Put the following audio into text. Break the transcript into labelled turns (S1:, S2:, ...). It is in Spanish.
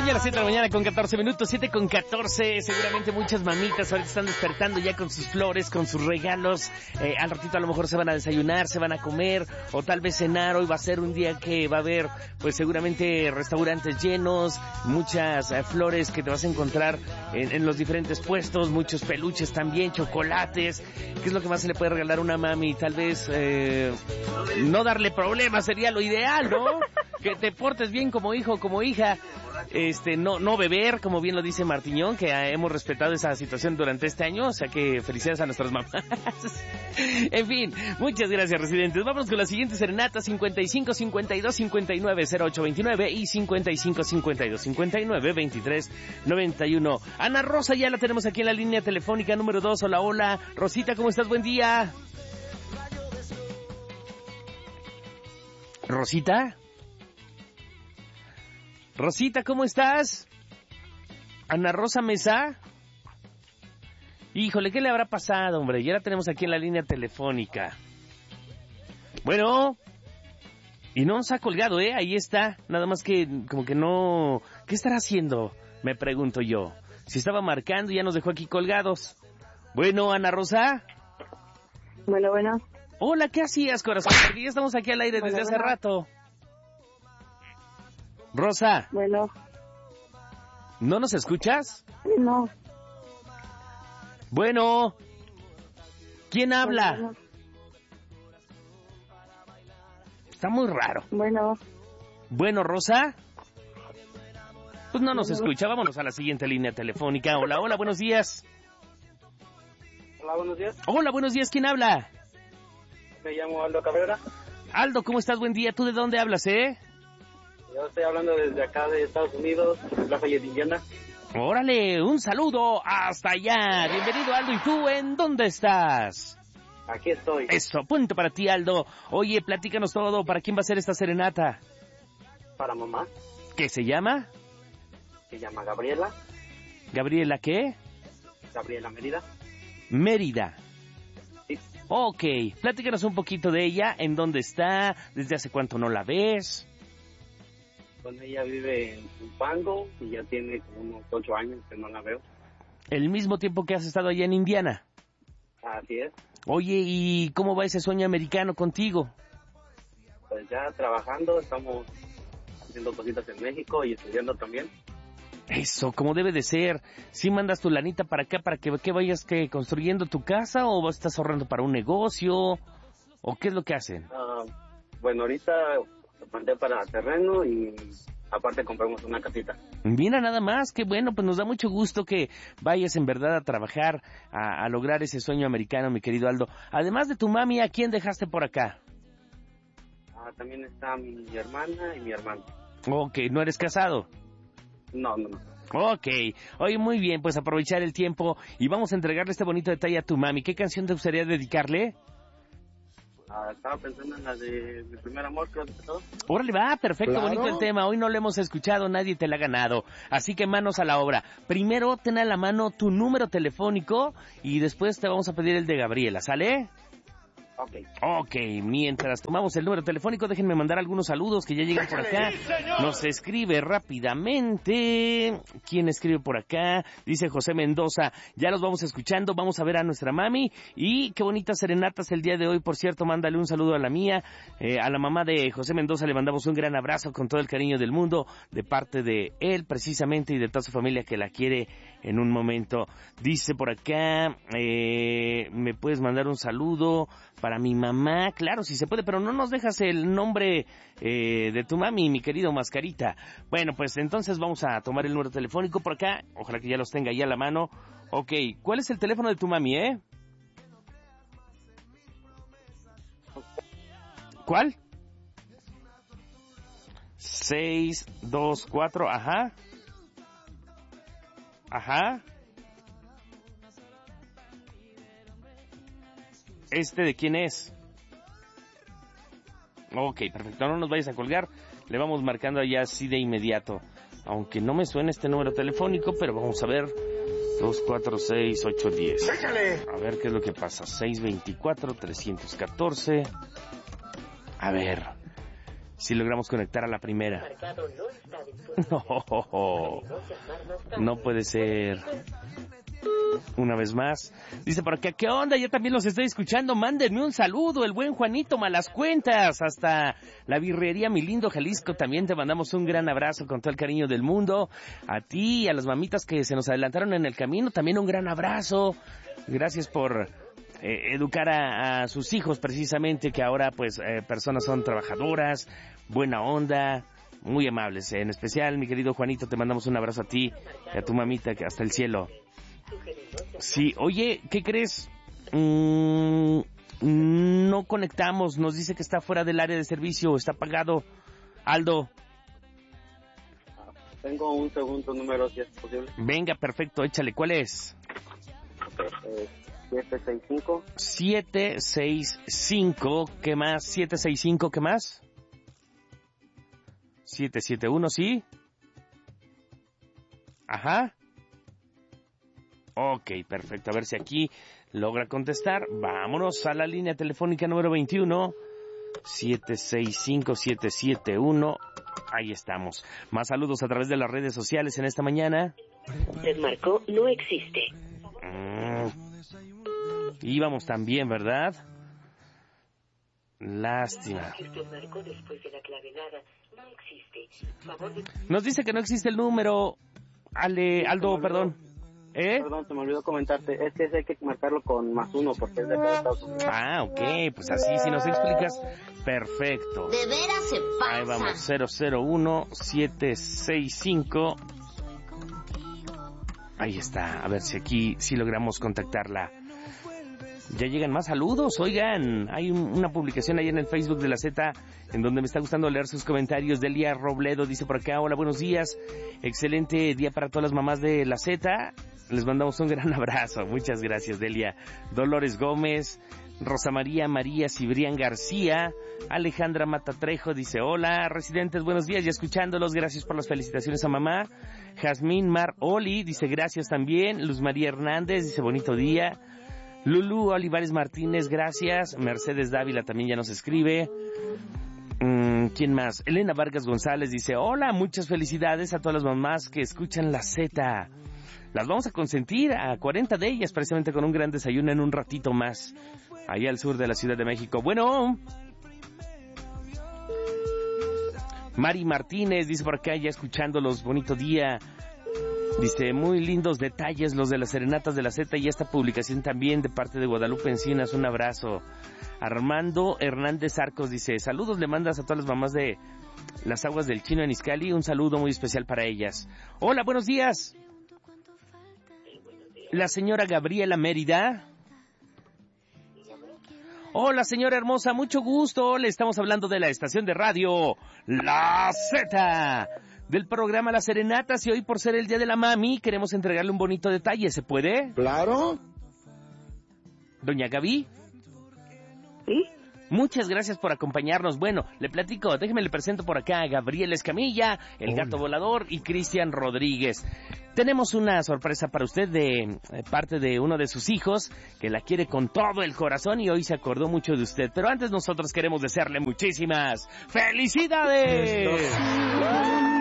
S1: Son ya las 7 de la mañana con 14 minutos, 7 con 14. Seguramente muchas mamitas ahorita están despertando ya con sus flores, con sus regalos. Al ratito a lo mejor se van a desayunar, se van a comer o tal vez cenar. Hoy va a ser un día que va a haber pues seguramente restaurantes llenos, muchas flores que te vas a encontrar en los diferentes puestos, muchos peluches también, chocolates. ¿Qué es lo que más se le puede regalar a una mami? Tal vez no darle problemas sería lo ideal, ¿no? Que te portes bien como hijo, como hija. No beber, como bien lo dice Martiñón, que hemos respetado esa situación durante este año, o sea que felicidades a nuestras mamás. En fin, muchas gracias, residentes. Vamos con la siguiente serenata: 55 52 59 08 29 y 55 52 59 23 91. Ana Rosa ya la tenemos aquí en la línea telefónica número 2. Hola, hola. Rosita, ¿cómo estás? Buen día. Rosita. Rosita, ¿cómo estás? Ana Rosa Mesa. Híjole, ¿qué le habrá pasado, hombre? Ya la tenemos aquí en la línea telefónica. Bueno, y no nos ha colgado, ¿eh? Ahí está, nada más que como que no... ¿Qué estará haciendo? Me pregunto yo. Si estaba marcando y ya nos dejó aquí colgados. Bueno, Ana Rosa.
S2: Bueno.
S1: Hola, ¿qué hacías, corazón? Porque ya estamos aquí al aire desde hace rato. Rosa.
S2: Bueno.
S1: ¿No nos escuchas?
S2: No.
S1: Bueno. ¿Quién habla? Está muy raro. Bueno, Rosa. Pues no nos escucha. Vámonos a la siguiente línea telefónica. Hola, hola, buenos días.
S3: Hola, buenos días.
S1: Hola, buenos días. ¿Quién habla?
S3: Me llamo Aldo Cabrera.
S1: Aldo, ¿cómo estás? Buen día. ¿Tú de dónde hablas,
S3: Yo estoy hablando desde acá de Estados Unidos, Lafayette, Indiana.
S1: Órale, un saludo hasta allá. Bienvenido, Aldo. ¿Y tú en dónde estás?
S3: Aquí estoy.
S1: Eso, punto para ti, Aldo. Oye, platícanos todo. ¿Para quién va a ser esta serenata?
S3: Para mamá.
S1: ¿Qué se llama?
S3: Se llama Gabriela.
S1: ¿Gabriela qué?
S3: Gabriela Mérida.
S1: Mérida.
S3: Sí.
S1: Ok, platícanos un poquito de ella. ¿En dónde está? ¿Desde hace cuánto no la ves?
S3: Bueno, ella vive en Zumpango y ya tiene como unos 8 años que no la veo.
S1: ¿El mismo tiempo que has estado allá en Indiana?
S3: Así es.
S1: Oye, ¿y cómo va ese sueño americano contigo?
S3: Pues ya trabajando, estamos haciendo cositas en México y estudiando también.
S1: Eso, como debe de ser. ¿Sí mandas tu lanita para acá para que vayas construyendo tu casa o estás ahorrando para un negocio? ¿O qué es lo que hacen?
S3: Bueno, ahorita mandé para terreno y aparte compramos una casita.
S1: Mira, nada más, qué bueno, pues nos da mucho gusto que vayas en verdad a trabajar, a lograr ese sueño americano, mi querido Aldo. Además de tu mami, ¿a quién dejaste por acá?
S3: También está mi hermana y mi hermano.
S1: Ok, ¿no eres casado?
S3: No.
S1: Ok, oye, muy bien, pues aprovechar el tiempo y vamos a entregarle este bonito detalle a tu mami. ¿Qué canción te gustaría dedicarle?
S3: Estaba pensando en la de Mi Primer Amor, creo que todo.
S1: Órale, va, perfecto,
S4: Claro.
S1: Bonito el tema. Hoy no lo hemos escuchado, nadie te la ha ganado. Así que manos a la obra. Primero, ten a la mano tu número telefónico y después te vamos a pedir el de Gabriela, ¿sale? Ok, mientras tomamos el número telefónico, déjenme mandar algunos saludos que ya llegan por acá. Nos escribe rápidamente. ¿Quién escribe por acá? Dice José Mendoza. Ya los vamos escuchando, vamos a ver a nuestra mami. Y qué bonitas serenatas el día de hoy, por cierto, mándale un saludo a la mía. A la mamá de José Mendoza le mandamos un gran abrazo con todo el cariño del mundo, de parte de él precisamente y de toda su familia que la quiere en un momento. Dice por acá, ¿me puedes mandar un saludo para mi mamá? Claro, si se puede, pero no nos dejas el nombre de tu mami, mi querido Mascarita. Bueno, pues entonces vamos a tomar el número telefónico por acá. Ojalá que ya los tenga ahí a la mano. Ok, ¿cuál es el teléfono de tu mami, ¿Cuál? 624, ajá. ¿Este de quién es? Ok, perfecto, no nos vayas a colgar. Le vamos marcando allá así de inmediato. Aunque no me suena este número telefónico, pero vamos a ver. 246-810.
S4: ¡Échale!
S1: A ver qué es lo que pasa. 624-314. A ver. si logramos conectar a la primera. No puede ser. Una vez más. Dice por acá, ¿qué onda? Yo también los estoy escuchando. Mándenme un saludo, el buen Juanito Malascuentas. Hasta la birrería Mi Lindo Jalisco. También te mandamos un gran abrazo con todo el cariño del mundo. A ti y a las mamitas que se nos adelantaron en el camino, también un gran abrazo. Gracias por educar a sus hijos, precisamente, que ahora pues personas son trabajadoras, buena onda, muy amables. En especial, mi querido Juanito, te mandamos un abrazo a ti y a tu mamita que hasta el cielo. Sí, oye, ¿qué crees? No conectamos, nos dice que está fuera del área de servicio, está apagado. Aldo.
S3: Tengo un segundo número, si es posible.
S1: Venga, perfecto, échale, ¿cuál es?
S3: 765.
S1: 765, ¿qué más? 765, ¿qué más? 771, ¿sí? Ajá. Ok, perfecto. A ver si aquí logra contestar. Vámonos a la línea telefónica número 21. 765-771. Ahí estamos. Más saludos a través de las redes sociales en esta mañana.
S4: Usted marcó no existe.
S1: Íbamos también, ¿verdad? Lástima. Nos dice que no existe el número. Aldo, perdón.
S3: Perdón, se me olvidó comentarte. Es que hay que marcarlo con +1 porque es de Estados Unidos.
S1: Ah, ok. Pues así, si nos explicas, perfecto.
S4: De veras se pasa.
S1: Ahí vamos, 001-765. Ahí está. A ver si aquí sí logramos contactarla. Ya llegan más saludos, oigan, hay una publicación ahí en el Facebook de la Z en donde me está gustando leer sus comentarios. Delia Robledo dice por acá, hola, buenos días, excelente día para todas las mamás de la Z, les mandamos un gran abrazo, muchas gracias Delia. Dolores Gómez, Rosa María Cibrián García, Alejandra Matatrejo dice, hola, residentes, buenos días, ya escuchándolos, gracias por las felicitaciones a mamá. Jazmín Mar Oli dice, gracias también. Luz María Hernández dice, bonito día. Lulú Olivares Martínez, gracias. Mercedes Dávila también ya nos escribe. ¿Quién más? Elena Vargas González dice, hola, muchas felicidades a todas las mamás que escuchan la Z. Las vamos a consentir a 40 de ellas, precisamente con un gran desayuno en un ratito más, allá al sur de la Ciudad de México. Bueno, Mari Martínez dice por acá, ya escuchándolos, bonito día. Dice, muy lindos detalles los de las serenatas de la Z y esta publicación también de parte de Guadalupe Encinas, un abrazo. Armando Hernández Arcos dice, saludos le mandas a todas las mamás de las aguas del Chino en Izcalli, un saludo muy especial para ellas. Hola, buenos días. La señora Gabriela Mérida. Hola, señora hermosa, mucho gusto. Le estamos hablando de la estación de radio La Z, del programa Las Serenatas, y hoy por ser el Día de la Mami queremos entregarle un bonito detalle. ¿Se puede?
S5: Claro.
S1: Doña Gaby.
S2: ¿Sí?
S1: Muchas gracias por acompañarnos. Bueno, le platico, déjeme le presento por acá a Gabriel Escamilla, el Gato Volador, y Cristian Rodríguez. Tenemos una sorpresa para usted de parte de uno de sus hijos, que la quiere con todo el corazón y hoy se acordó mucho de usted. Pero antes nosotros queremos desearle muchísimas ¡felicidades!